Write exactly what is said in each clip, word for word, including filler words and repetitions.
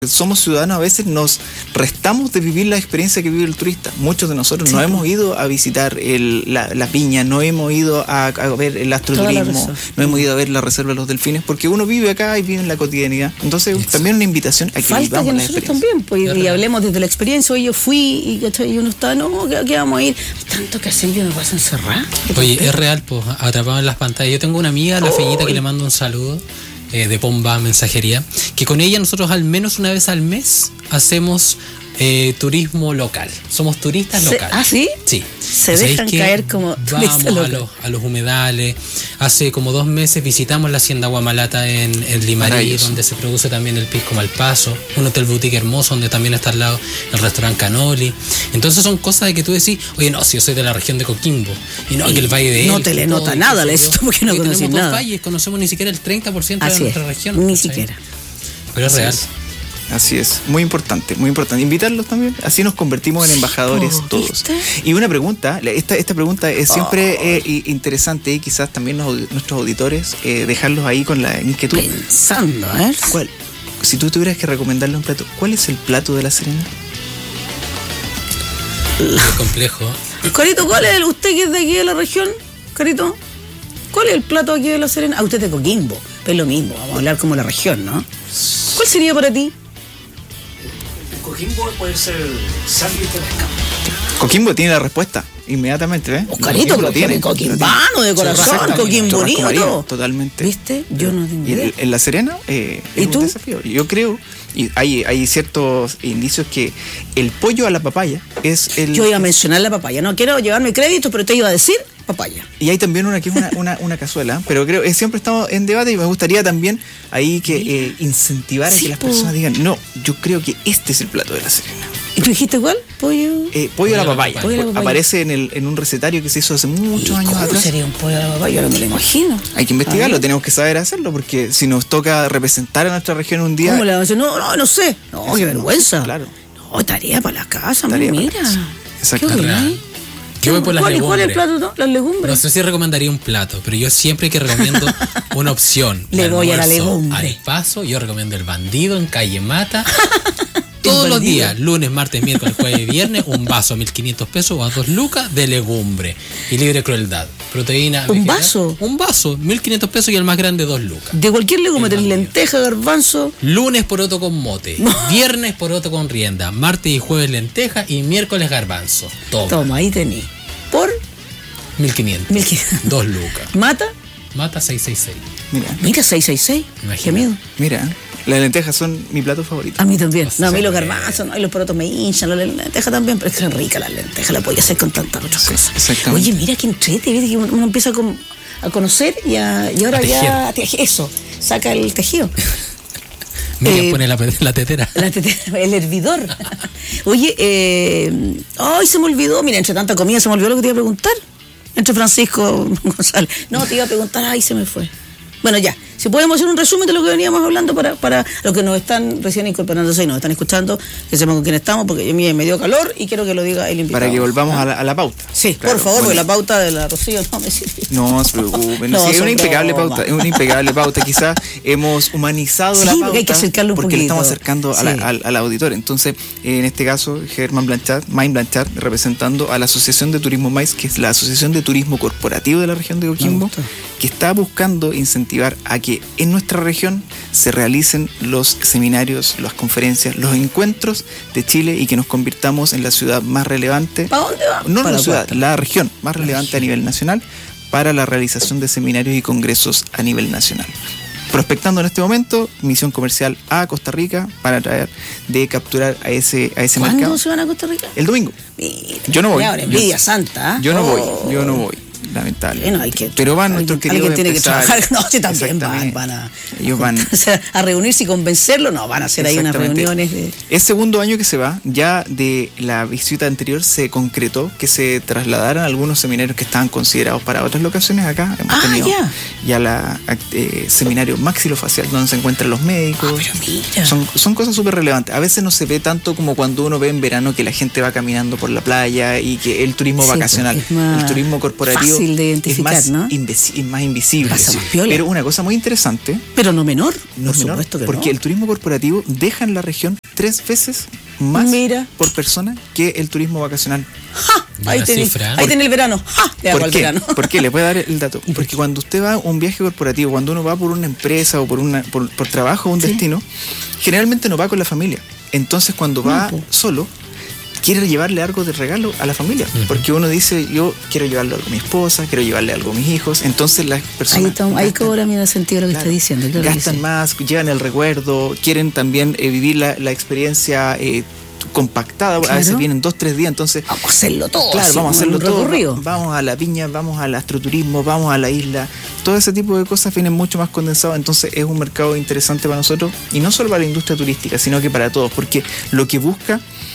Somos ciudadanos, a veces nos restamos de vivir la experiencia que vive el turista. Muchos de nosotros sí. no hemos ido a visitar el, la, la piña, no hemos ido a, a ver el astroturismo, no hemos ido a ver la reserva de los delfines, porque uno vive acá y vive en la cotidianidad. Entonces, Exacto. también una invitación a que Falta vivamos que la nosotros experiencia. También, pues, y hablemos desde la experiencia. Hoy yo fui y, y uno está, no, ¿qué, qué vamos a ir? Tanto que hacer, yo me vas a encerrar. Oye, es real, pues, atrapado en las pantallas. Yo tengo una amiga, la oh. Feñita, que le mando un saludo. Eh, de Pomba Mensajería, que con ella nosotros al menos una vez al mes hacemos eh, turismo local. Somos turistas Se, locales. ¿Ah, sí? Sí. Se dejan caer como vamos a los, a los humedales. Hace como dos meses visitamos la hacienda Guamalata en, en Limarí, donde se produce también el pisco Malpaso, un hotel boutique hermoso donde también está al lado el restaurante Canoli. Entonces son cosas de que tú decís, oye, no, si yo soy de la región de Coquimbo, y no, y que el Valle de No Elqui, te le nota todo, nada esto, porque no conoces nada. Tenemos dos valles, conocemos ni siquiera el treinta por ciento de Así nuestra es, región. Ni ¿sí? siquiera. Pero es Así real. Es. Así es, muy importante, muy importante. Invitarlos también, así nos convertimos en embajadores oh, todos. ¿Viste? Y una pregunta, esta, esta pregunta es siempre oh. eh, interesante y quizás también los, nuestros auditores eh, dejarlos ahí con la inquietud. Pensando, ¿eh? ¿Cuál? Si tú tuvieras que recomendarle un plato, ¿cuál es el plato de La Serena? Es complejo. Carito, ¿cuál es el, usted que es de aquí de la región? Carito, ¿cuál es el plato aquí de La Serena? Ah, usted es de Coquimbo, es lo mismo, vamos a hablar como la región, ¿no? ¿Cuál sería para ti? Coquimbo puede ser sándwich de pescado. Coquimbo tiene la respuesta inmediatamente, ¿eh? Oscarito, lo tiene. Coquimbano de corazón, coquimbonito. Totalmente. ¿Viste? Yo no tengo idea. En La Serena eh, es ¿Y tú? un desafío. Yo creo, y hay, hay ciertos indicios que el pollo a la papaya es el... Yo iba a mencionar la papaya, no quiero llevarme crédito, pero te iba a decir papaya. Y hay también una que es una, una, una cazuela, pero creo que siempre estamos en debate y me gustaría también ahí que eh, incentivar a sí, que las po. personas digan, no, yo creo que este es el plato de La Serena. ¿Y tú dijiste cuál? Pollo. Eh, pollo, pollo a la papaya. Pollo a la papaya. Aparece en, el, en un recetario que se hizo hace muchos años ¿Cómo atrás. sería un pollo a la papaya? Yo no me lo imagino. Hay que investigarlo, tenemos que saber hacerlo, porque si nos toca representar a nuestra región un día. ¿Cómo le vamos a decir? No, no, no sé. No, Eso, qué vergüenza. No, claro. No, tarea para la casa, tarea mira. Exactamente. Yo voy por las ¿Cuál, legumbres. ¿Cuál es el plato? No? Las legumbres. No sé si recomendaría un plato, pero yo siempre que recomiendo una opción. Le voy a la legumbre. Al paso, yo recomiendo el bandido en calle Mata. Todos los días, lunes, martes, miércoles, jueves y viernes, un vaso a mil quinientos pesos o a dos lucas de legumbre y libre crueldad. Proteína. ¿Un vegetal, vaso? Un vaso, mil quinientos pesos y el más grande, dos lucas. De cualquier legumbre, lenteja, garbanzo. Lunes poroto con mote, no. Viernes poroto con rienda, martes y jueves lenteja y miércoles garbanzo. Toma. Toma, ahí tení. ¿Por? mil quinientos. mil quinientos. Dos lucas. ¿Mata? Mata seiscientos sesenta y seis. Mira. Mira, seiscientos sesenta y seis. Imagínate. Qué miedo. Mira, las lentejas son mi plato favorito. A mí también. O sea, no, a mí los eh, garbanzos, no, y los porotos me hinchan, las lentejas también, pero es que son ricas las lentejas, las podía hacer con tantas otras Sí, cosas. exactamente. Oye, mira qué entrete, ¿ves? Que uno empieza a, con, a conocer y, a, y ahora A ya a tejer. Eso, saca el tejido. Miriam Eh, pone la, la tetera. La tetera, el hervidor. Oye, eh, ay, se me olvidó, mira, entre tanta comida se me olvidó lo que te iba a preguntar. Entre Francisco González. No, te iba a preguntar, ay, se me fue. Bueno, ya, si podemos hacer un resumen de lo que veníamos hablando para, para los que nos están recién incorporándose y nos están escuchando, que sepan con quién estamos, porque a mí me dio calor y quiero que lo diga el invitado. Para que volvamos ¿Ah? a, la, a la pauta. Sí, claro, por favor, bueno. porque la pauta de la Rocío no me sirve. No se preocupen, No, sí, es son una impecable bromas. pauta, es una impecable pauta. Quizás hemos humanizado Sí, la porque pauta hay que acercarlo un porque le poquito. estamos acercando a la- Sí. al, al auditor. Entonces, en este caso, Germán Blanchard, Main Blanchard, representando a la Asociación de Turismo MAIS, que es la Asociación de Turismo Corporativo de la región de Coquimbo, que está buscando incentivar a que en nuestra región se realicen los seminarios, las conferencias, los encuentros de Chile y que nos convirtamos en la ciudad más relevante. ¿Para dónde va? No Para la ciudad, Cuarta. la región más relevante a nivel nacional para la realización de seminarios y congresos a nivel nacional. Prospectando en este momento, misión comercial a Costa Rica para tratar de capturar a ese, a ese ¿Cuándo mercado. se van a Costa Rica? El domingo. Mira, Yo no voy. Ahora, envidia santa. ¿eh? Yo no Oh. voy, yo no voy, lamentable. Bueno, hay que, Pero van alguien- nuestros queridos alguien tiene que empresarios. trabajar. No, sí, también van, Exactamente. van a, Ellos van. o sea, a reunirse y convencerlo. No, van a hacer ahí unas Exactamente. reuniones. De... Es segundo año que se va, ya de la visita anterior se concretó que se trasladaran algunos seminarios que estaban considerados para otras locaciones acá. Hemos Ah, tenido ya. ya la eh, seminario maxilofacial donde se encuentran los médicos. Ah, pero mira. Son, son cosas súper relevantes. A veces no se ve tanto como cuando uno ve en verano que la gente va caminando por la playa y que el turismo Sí, vacacional, pues, es más el turismo corporativo difícil de identificar, es más, ¿no? invisi- más invisible. Pasa más piola. Pero una cosa muy interesante, Pero no menor, no por menor, supuesto que porque no. el turismo corporativo deja en la región tres veces más Mira. por persona que el turismo vacacional. ¡Ja! Ahí Buena tenés, cifra. ahí tenés el verano. ¡Ja! Le hago ¿Por al qué? verano. ¿Por qué? Le voy a dar el dato. Porque cuando usted va a un viaje corporativo, cuando uno va por una empresa o por una por, por trabajo a un Sí. destino, generalmente no va con la familia. Entonces cuando va No, po. solo, quiere llevarle algo de regalo a la familia. Ujú. Porque uno dice, yo quiero llevarle algo a mi esposa, quiero llevarle algo a mis hijos. Entonces las personas Ahí, está, ahí gastan- cobra mi sentido lo que Claro, está diciendo. Claro que gastan sí. más, llevan el recuerdo, quieren también eh, vivir la, la experiencia eh, compactada. A veces Claro. vienen dos, tres días, entonces Vamos a hacerlo todo. claro, así, vamos a como hacerlo un todo. recorrido. Va- Vamos a la viña, vamos al astroturismo, vamos a la isla. Todo ese tipo de cosas vienen mucho más condensados. Entonces es un mercado interesante para nosotros. Y no solo para la industria turística, sino que para todos. Porque lo que busca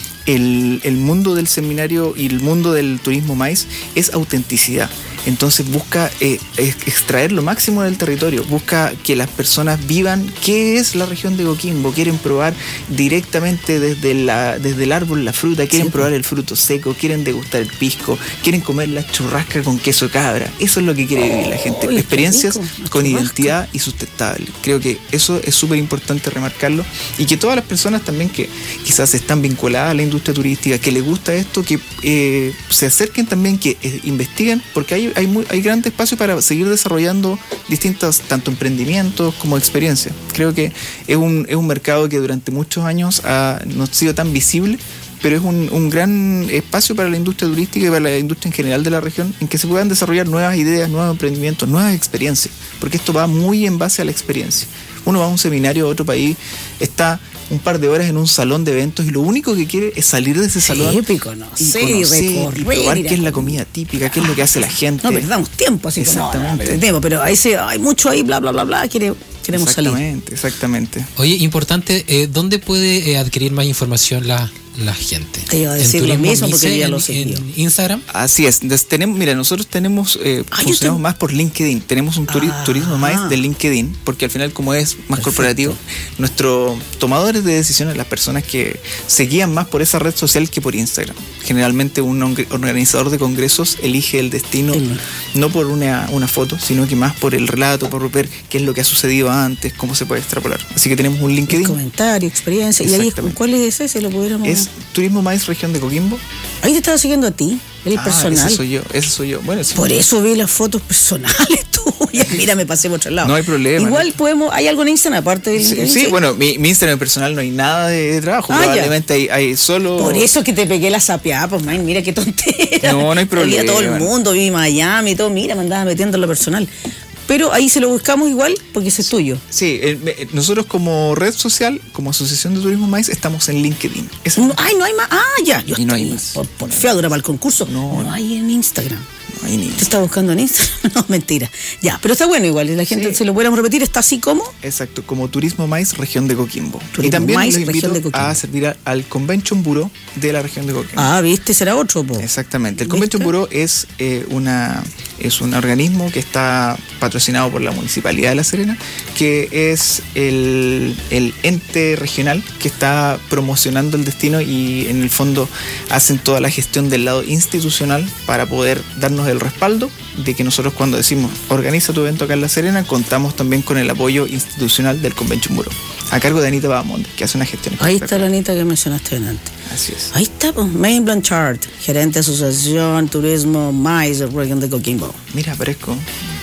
el, el mundo del seminario y el mundo del turismo maíz es autenticidad. Entonces busca eh, ex- extraer lo máximo del territorio, busca que las personas vivan qué es la región de Coquimbo, quieren probar directamente desde, la, desde el árbol la fruta, quieren Sí, probar el fruto seco, quieren degustar el pisco, quieren comer la churrasca con queso cabra. Eso es lo que quiere vivir la gente, Oh, qué experiencias rico, la con churrasca. identidad y sustentable. Creo que eso es súper importante remarcarlo y que todas las personas también que quizás están vinculadas a la industria turística, que les gusta esto, que eh, se acerquen también, que eh, investiguen, porque hay, hay, muy, hay grande espacio para seguir desarrollando distintos, tanto emprendimientos como experiencias. Creo que es un, es un mercado que durante muchos años ha, no ha sido tan visible, pero es un, un gran espacio para la industria turística y para la industria en general de la región, en que se puedan desarrollar nuevas ideas, nuevos emprendimientos, nuevas experiencias, porque esto va muy en base a la experiencia. Uno va a un seminario a otro país, está un par de horas en un salón de eventos y lo único que quiere es salir de ese salón Épico, no y sé, conocer y recorrer, probar ir a qué es la comer. comida típica, qué es lo que hace la gente. No perdamos tiempo, así como no, no, Exactamente. perdemos, pero ahí se, hay mucho ahí, bla, bla, bla, bla, quiere, queremos salir. Exactamente, exactamente. Oye, importante, eh, ¿dónde puede eh, adquirir más información la, la gente? Te iba a ¿En decir lo Turismo mismo porque Mice, ya lo en- sé yo. en Instagram? Así es. Des- tenemos, mira, nosotros tenemos, eh, Ah, yo funcionamos tengo- más por LinkedIn. Tenemos un turi- Ah. turismo más de LinkedIn, porque al final, como es más Perfecto. corporativo, nuestros tomadores de decisiones, las personas que se guían más por esa red social que por Instagram. Generalmente, un ong- organizador de congresos elige el destino El- no por una, una foto, sino que más por el relato, por ver qué es lo que ha sucedido antes, cómo se puede extrapolar. Así que tenemos un LinkedIn. Comentario, experiencia. ¿Y ahí Exactamente. cuál es ese? Si lo pudiéramos. Es Turismo Maíz Región de Coquimbo. Ahí te estaba siguiendo a ti, el Ah, personal. ese soy yo, ese soy yo. Bueno, sí. Por eso vi las fotos personales tuyas. Mira, me pasé por otro lado. No hay problema, Igual no. podemos. ¿Hay algo en Instagram aparte del Sí, LinkedIn? sí, bueno, mi, mi Instagram personal no hay nada de, de trabajo. Ah, ya. Probablemente hay, hay solo. Por eso que te pegué la sapeada, pues, man, mira qué tontera. No, no hay Sabía todo el problema. mundo, vi Miami y todo, mira, me andaba metiendo en lo personal. Pero ahí se lo buscamos igual porque ese es tuyo. Sí, eh, eh, nosotros como red social, como Asociación de Turismo Maíz, estamos en LinkedIn. Ese- No, ay, no hay más. Ah, ya. Yo Y no hay estoy más. por, por feadura para el concurso. No, No, hay en Instagram. no hay ni- ¿Te está buscando en Instagram? No, mentira. Ya, pero está bueno igual. La gente, Sí. se lo pudiéramos repetir, está así como. Exacto, como Turismo Maíz, región de Coquimbo. Turismo y también Maíz, los invito región de Coquimbo. a servir a- al Convention Bureau de la región de Coquimbo. Ah, viste, será otro, po. Exactamente. El ¿Viste? Convention Bureau es, eh, una, es un organismo que está patrocinado por la Municipalidad de La Serena, que es el, el ente regional que está promocionando el destino y en el fondo hacen toda la gestión del lado institucional para poder darnos el respaldo de que nosotros cuando decimos organiza tu evento acá en La Serena, contamos también con el apoyo institucional del Convention Bureau, a cargo de Anita Bahamonde, que hace una gestión Ahí está espectacular. la Anita que mencionaste antes. Así es. Ahí está, pues, Main Blanchard, gerente de Asociación Turismo Maíz de Región de Coquimbo. Mira, aparezco.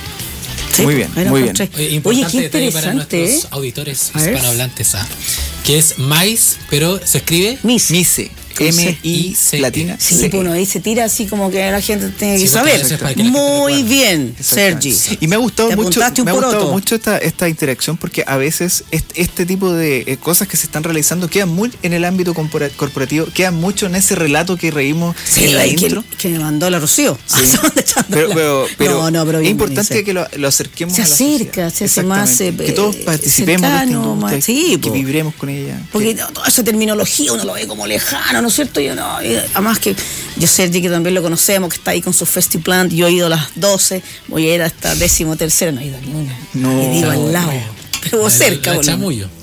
Sí, Muy pues, bien, ahí lo muy encontré. Oye, Oye, importante qué detalle para interesante, nuestros ¿eh? auditores A ver. hispanohablantes, ¿ah? Que es maíz, pero se escribe Miss. Mise, Con C. M I C. latina. Sí, C. pues uno ahí se tira así como que la gente tiene que Sí, porque saber. a veces para que la gente Muy recuerde. bien, Exactamente. Sergi. Y me ha gustado Te mucho, apuntaste un me ha gustado poroto. mucho esta, esta interacción porque a veces este, este tipo de eh, cosas que se están realizando quedan muy en el ámbito corpora- corporativo, quedan mucho en ese relato que reímos Sí, en la ahí que, intro. que me mandó la Rocío. Sí. Se manda echando Pero, la- pero, pero no, no, pero es bien, importante bien, que lo, lo acerquemos se a la acerca, sociedad. se hace más, Exactamente. eh, que todos eh, participemos de esta cercano, industria, más- sí, que po. vibremos con ella. Porque que- toda esa terminología uno lo ve como lejano, ¿no es cierto? Yo no, y además que yo, Sergi, que también lo conocemos, que está ahí con su Festiplant, yo he ido a las doce, voy a ir hasta décimo tercera, no he ido a ninguna. No. He ido al lado. Pero vos La- cerca, la boludo. chamullo.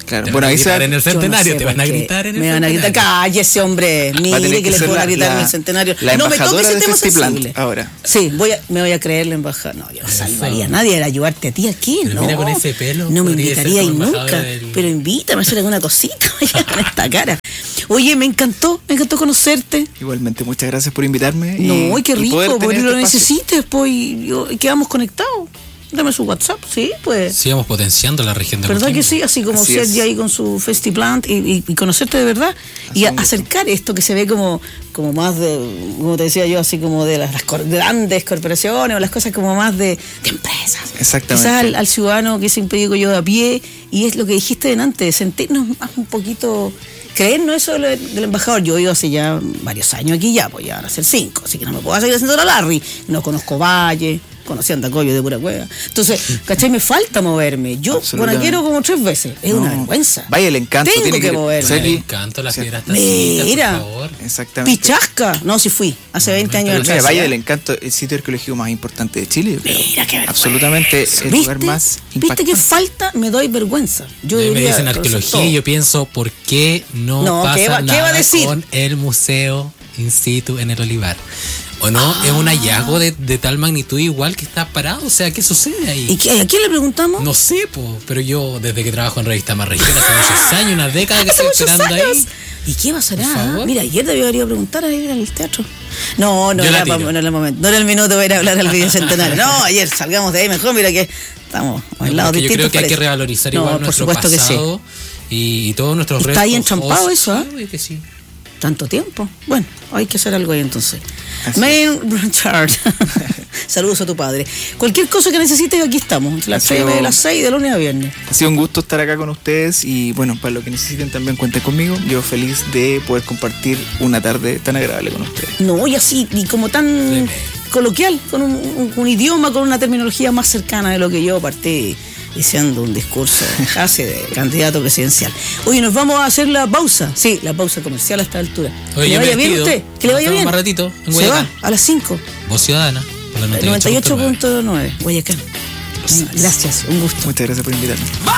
Claro, Te bueno, van a ahí se gritar va- en el Yo no centenario, sé te van por a qué. gritar en el Me van a gritar, centenario. cállese, hombre. Va a tener Mire que que les ser van a la- gritar en la- el centenario. la No me toque embajadora ese de tema Festiplant sensible. ahora. Sí, voy a, me voy a creer la embajada. No, yo no Eso. salvaría a nadie era ayudarte a ti aquí, Pero no. mira, con ese pelo no me podría ser invitaría ahí como nunca. embajadora del- Pero invítame a hacer alguna cosita vaya, con esta cara. Oye, me encantó, me encantó conocerte. Igualmente, muchas gracias por invitarme. No, y qué rico, poder porque tener lo este espacio. necesites, pues, y, yo- y quedamos conectados. Dame su WhatsApp, sí, pues. Sigamos potenciando la región de ¿Verdad Coquimbo. que sí? Así como Así Sergi es. ahí con su Festiplant y, y, y conocerte de verdad Así y a- un gusto. acercar esto que se ve como, como más de, como te decía yo, así como de las, las cor- grandes corporaciones o las cosas como más de, de empresas. Exactamente. Quizás al, al ciudadano que siempre digo yo de a pie, y es lo que dijiste antes, sentirnos más un poquito, creernos eso del, del embajador. Yo he ido hace ya varios años aquí ya, pues ya van a ser cinco, así que no me puedo seguir haciendo la Larry. No conozco Valle, conocí a Andacoyo de pura cueva. Entonces, ¿cachai? Me falta moverme. Yo, Absolutamente. quiero como tres veces. Es una No. vergüenza. Vaya el encanto, Tengo tiene que, que- moverme. Sí. Me Sergi. encanto la Sí. fiera tacita, Mira. por favor. Exactamente. Pichasca. No, sí fui. Hace veinte años Pero atrás. mira, Valle ¿ya? del Encanto, el sitio arqueológico más importante de Chile. yo creo. Mira qué vergüenza. Absolutamente el lugar ¿Viste? más ¿Viste impactante. que falta? Me doy vergüenza. Yo A mí me debería dicen conocer arqueología todo. y yo pienso, ¿por qué no, No, pasa ¿qué va- qué nada va a decir? con el museo in situ en el Olivar? ¿O no? Es un hallazgo de, de tal magnitud igual que está parado. O sea, ¿qué sucede ahí? ¿Y qué- a quién le preguntamos? No sé, po, pero yo desde que trabajo en Revista Más Región hace muchos años, una década que Hace estoy muchos esperando años. ahí. ¿Y qué pasará? Por favor. Mira, ayer debió haber ido a preguntar a ir al teatro. No, no Yo la era, pa- tiro. no era el momento. No era el minuto para ir a hablar al bicentenario. No, ayer salgamos de ahí mejor. Mira que estamos a No, lados porque yo distintos. creo que hay que parece. revalorizar No, igual por nuestro supuesto que sí. pasado y, y todos nuestros Está ahí restos. entrampado Oh, eso, ¿ah? sí, que sí. Tanto tiempo. Bueno, hay que hacer algo ahí entonces. Así Main Blanchard. Saludos a tu padre. Cualquier cosa que necesites, aquí estamos. Entre las Ha tres sido- de las seis, de lunes a viernes. Ha sido un gusto estar acá con ustedes y bueno, para lo que necesiten también cuenten conmigo. Yo feliz de poder compartir una tarde tan agradable con ustedes. No, y así, y como tan coloquial, con un, un- un idioma, con una terminología más cercana de lo que yo partí diciendo un discurso casi de candidato presidencial. Oye, nos vamos a hacer la pausa. Sí, la pausa comercial a esta altura. Oye, que le yo me vaya bien despido. usted, que le vaya Nos vemos bien. más ratito en Se va Guayacán. a las cinco. Voz Ciudadana, por la noventa y ocho noventa y ocho punto nueve. punto nueve, Guayacán. Gracias, un gusto. Muchas gracias por invitarme.